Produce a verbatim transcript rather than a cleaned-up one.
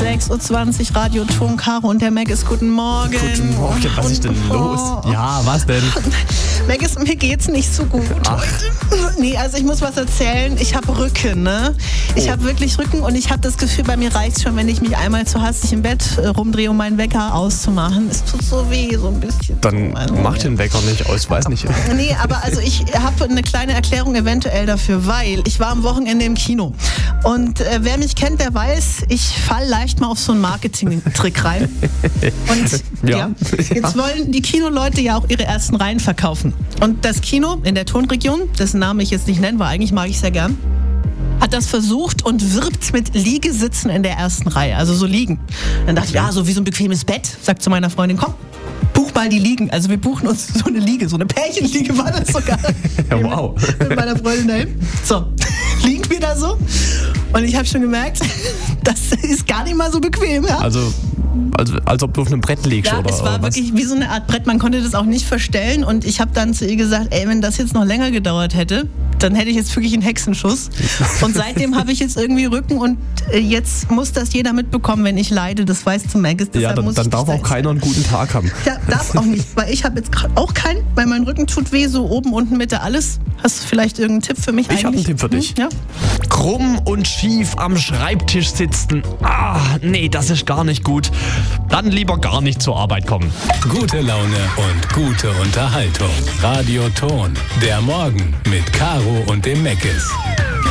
sechs Uhr zwanzig, Radio Ton, Caro und der Meggis, guten Morgen. Guten Morgen, was ist denn los? Ja, was denn? Meggis, mir geht's nicht so gut Ach. heute. Nee, also ich muss was erzählen. Ich habe Rücken, ne? Ich Oh. habe wirklich Rücken und ich habe das Gefühl, bei mir reicht schon, wenn ich mich einmal zu hastig im Bett äh, rumdrehe, um meinen Wecker auszumachen. Es tut so weh, so ein bisschen. Dann Also, mach den Wecker nicht aus, weiß nicht. Nee, aber also ich habe eine kleine Erklärung eventuell dafür, weil ich war am Wochenende im Kino. Und äh, wer mich kennt, der weiß, ich falle leicht mal auf so einen Marketing-Trick rein. Und ja. Ja. jetzt wollen die Kinoleute ja auch ihre ersten Reihen verkaufen. Und das Kino in der Tonregion, dessen Namen ich jetzt nicht nennen, weil eigentlich mag ich sehr gern, hat das versucht und wirbt mit Liegesitzen in der ersten Reihe, also so liegen. Dann dachte ich, ja, so wie so ein bequemes Bett, sagt zu meiner Freundin, komm, buch mal die Liegen. Also wir buchen uns so eine Liege, so eine Pärchenliege war das sogar. Ja, wow. Mit meiner Freundin dahin. So, liegen wir da so. Und ich habe schon gemerkt, das ist gar nicht mal so bequem. Ja? Also, also als ob du auf einem Brett liegst, Ja, oder, es war oder was? wirklich wie so eine Art Brett. Man konnte das auch nicht verstellen. Und ich habe dann zu ihr gesagt, ey, wenn das jetzt noch länger gedauert hätte, dann hätte ich jetzt wirklich einen Hexenschuss. Und seitdem habe ich jetzt irgendwie Rücken und äh, jetzt muss das jeder mitbekommen, wenn ich leide. Das weiß zum Meggis. Ja, Deshalb dann, muss dann ich darf dich auch da keiner einen guten Tag haben. Ja, darf auch nicht, weil ich habe jetzt grad auch keinen, weil mein Rücken tut weh, so oben, unten, Mitte, alles. Hast du vielleicht irgendeinen Tipp für mich Ich habe einen eigentlich? Tipp für dich. Hm? Ja? Krumm und schief am Schreibtisch sitzen. Ah, nee, das ist gar nicht gut. Dann lieber gar nicht zur Arbeit kommen. Gute Laune und gute Unterhaltung. Radio Ton. Der Morgen mit Caro und dem Meggis.